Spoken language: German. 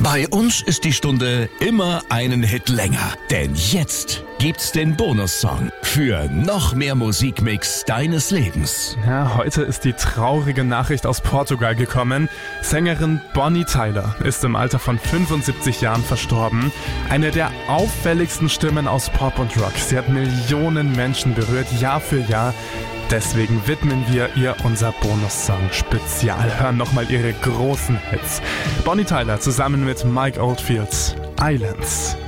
Bei uns ist die Stunde immer einen Hit länger. Denn jetzt gibt's den Bonussong für noch mehr Musikmix deines Lebens. Ja, heute ist die traurige Nachricht aus Portugal gekommen. Sängerin Bonnie Tyler ist im Alter von 75 Jahren verstorben. Eine der auffälligsten Stimmen aus Pop und Rock. Sie hat Millionen Menschen berührt, Jahr für Jahr. Deswegen widmen wir ihr unser Bonussong-Spezial. Hören nochmal ihre großen Hits. Bonnie Tyler zusammen mit Mike Oldfield, Islands.